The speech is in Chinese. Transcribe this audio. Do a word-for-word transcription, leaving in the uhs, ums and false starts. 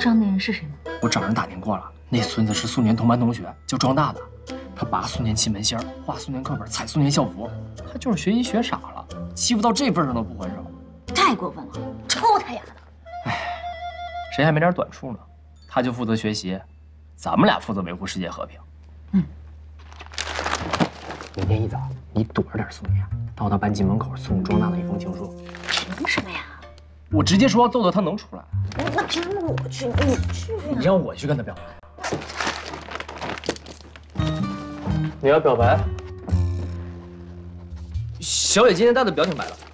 伤那人是谁吗？ 我找人打听过了，那孙子是苏年同班同学，叫庄大的。他拔苏年气门芯儿，画苏年课本，踩苏年校服，他就是学习学傻了，欺负到这份上都不还手， 太过分了，抽他丫的！ 哎，谁还没点短处呢？他就负责学习，咱们俩负责维护世界和平。嗯。明天一早，你躲着点苏年，到他班级门口送庄大的一封情书。 凭什么呀？ 我直接说要揍他，他能出来。 那凭什么我去？你去呀！ 你让我去跟他表白。你要表白？小野今天带的表挺白的。